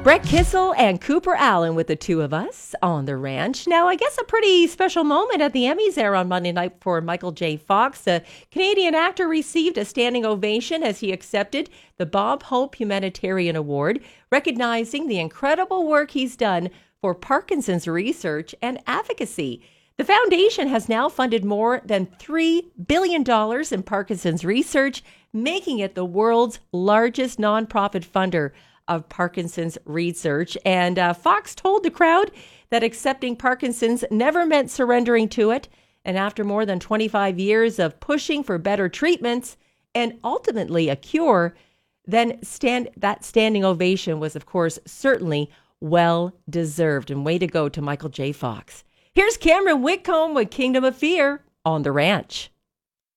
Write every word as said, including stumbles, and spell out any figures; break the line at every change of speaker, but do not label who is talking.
Brett Kissel and Cooper Allen with the two of us on the ranch. Now, I guess a pretty special moment at the Emmys there on Monday night for Michael J. Fox. The Canadian actor received a standing ovation as he accepted the Bob Hope Humanitarian Award, recognizing the incredible work he's done for Parkinson's research and advocacy. The foundation has now funded more than three billion dollars in Parkinson's research, making it the world's largest nonprofit funder of Parkinson's research. And uh, Fox told the crowd that accepting Parkinson's never meant surrendering to it. And after more than twenty-five years of pushing for better treatments and ultimately a cure, then stand that standing ovation was, of course, certainly well deserved. And way to go to Michael J. Fox. Here's Cameron Whitcomb with Kingdom of Fear on the ranch.